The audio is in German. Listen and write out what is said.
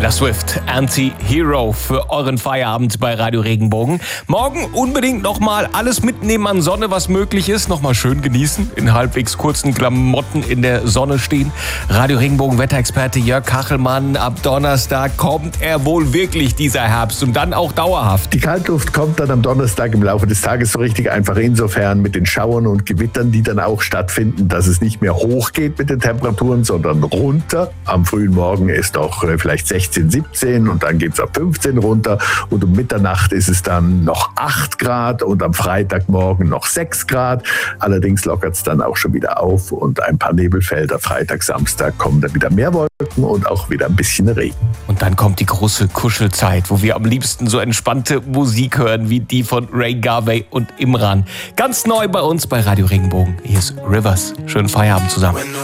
Taylor Swift, Anti-Hero für euren Feierabend bei Radio Regenbogen. Morgen unbedingt nochmal alles mitnehmen an Sonne, was möglich ist. Nochmal schön genießen, in halbwegs kurzen Klamotten in der Sonne stehen. Radio Regenbogen Wetterexperte Jörg Kachelmann, ab Donnerstag kommt er wohl wirklich, dieser Herbst, und dann auch dauerhaft. Die Kaltluft kommt dann am Donnerstag im Laufe des Tages so richtig einfach insofern mit den Schauern und Gewittern, die dann auch stattfinden, dass es nicht mehr hochgeht mit den Temperaturen, sondern runter. Am frühen Morgen ist auch vielleicht 16, 17 und dann geht es auf 15 runter und um Mitternacht ist es dann noch 8 Grad und am Freitagmorgen noch 6 Grad. Allerdings lockert es dann auch schon wieder auf und ein paar Nebelfelder. Freitag, Samstag kommen dann wieder mehr Wolken und auch wieder ein bisschen Regen. Und dann kommt die große Kuschelzeit, wo wir am liebsten so entspannte Musik hören wie die von Ray Garvey und Imran. Ganz neu bei uns bei Radio Regenbogen. Hier ist Rivers. Schönen Feierabend zusammen.